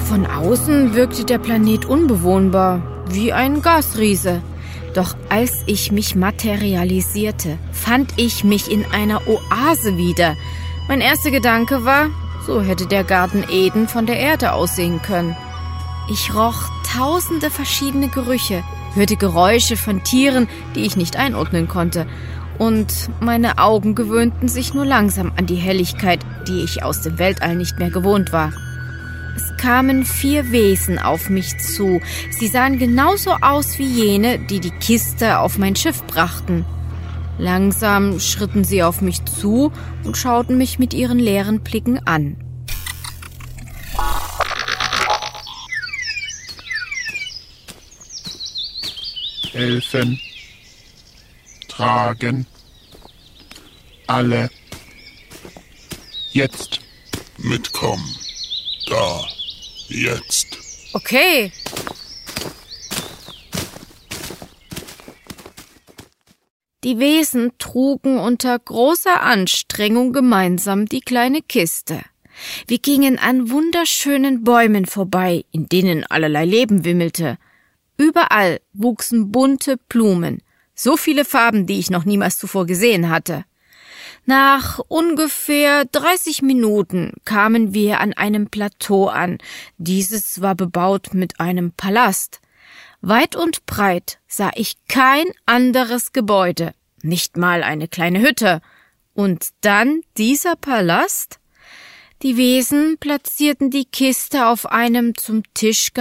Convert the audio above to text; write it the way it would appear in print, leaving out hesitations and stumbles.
Von außen wirkte der Planet unbewohnbar, wie ein Gasriese. Doch als ich mich materialisierte, fand ich mich in einer Oase wieder. Mein erster Gedanke war, so hätte der Garten Eden von der Erde aussehen können. Ich roch tausende verschiedene Gerüche, hörte Geräusche von Tieren, die ich nicht einordnen konnte. Und meine Augen gewöhnten sich nur langsam an die Helligkeit, die ich aus dem Weltall nicht mehr gewohnt war. Es kamen 4 Wesen auf mich zu. Sie sahen genauso aus wie jene, die die Kiste auf mein Schiff brachten. Langsam schritten sie auf mich zu und schauten mich mit ihren leeren Blicken an. Helfen, tragen, alle, jetzt, mitkommen, da, jetzt. Okay. Die Wesen trugen unter großer Anstrengung gemeinsam die kleine Kiste. Wir gingen an wunderschönen Bäumen vorbei, in denen allerlei Leben wimmelte. Überall wuchsen bunte Blumen, so viele Farben, die ich noch niemals zuvor gesehen hatte. Nach ungefähr 30 Minuten kamen wir an einem Plateau an. Dieses war bebaut mit einem Palast. Weit und breit sah ich kein anderes Gebäude, nicht mal eine kleine Hütte. Und dann dieser Palast? Die Wesen platzierten die Kiste auf einem zum Tisch